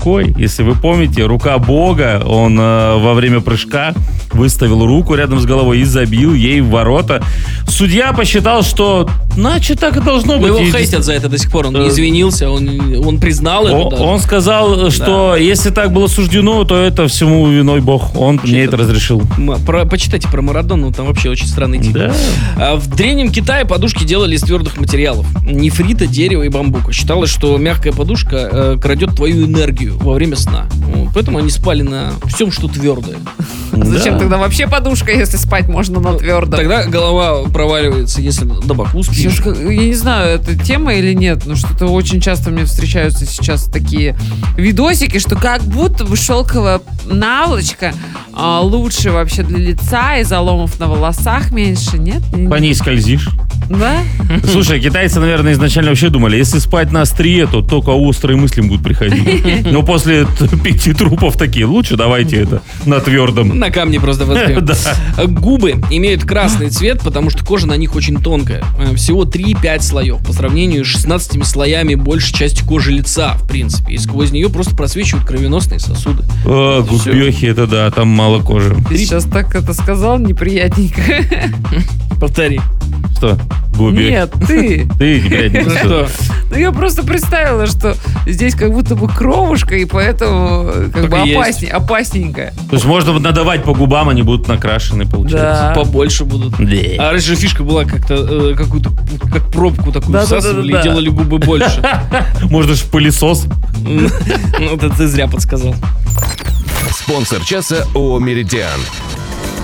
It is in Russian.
рукой. Если вы помните, рука Бога, он во время прыжка выставил руку рядом с головой и забил ей в ворота. Судья посчитал, что значит так и должно быть. Его хейтят за это до сих пор. Он не извинился, он признал это. Он сказал, что если так было суждено, то это всему виной Бог. Он мне это разрешил. Почитайте про Марадону, там вообще очень странный тип. Да. В Древнем Китае подушки делали из твердых материалов. Нефрита, дерева и бамбука. Считалось, что мягкая подушка крадет твою энергию во время сна. Поэтому они спали на всем, что твердое. Зачем тогда вообще подушка, если спать можно на твердом? Тогда голова проваливается, если на боку спишь. Сейчас, я не знаю, это тема или нет, но что-то очень часто мне встречаются сейчас такие видосики, что как будто бы шелковая наволочка лучше вообще для лица, и заломов на волосах меньше, нет? По ней скользишь. Да? Слушай, китайцы, наверное, изначально вообще думали, если спать на острие, то только острые мысли будут приходить. Но после 5 трупов такие, лучше давайте это на твердом. На камне просто воспьем. Губы имеют красный цвет, потому что кожа на них очень тонкая. Всего 3-5 слоев. По сравнению с 16 слоями большей части кожи лица, в принципе. И сквозь нее просто просвечивают кровеносные сосуды. Губехи, это да, там мало кожи. Ты сейчас так это сказал неприятненько. Повтори. Что? Губехи? Нет, ты. Ты неприятненько. Что? Ну, я просто представила, что здесь как будто бы кровушка, и поэтому как бы опасненько. То есть можно надавать по губам, они будут накрашены, получается. Да. Побольше будут. Да. А раньше фишка была как-то какую-то, как пробку такую всасывали и делали губы больше. Можно же в пылесос. Ну, это ты зря подсказал. Спонсор часа ООО «Меридиан».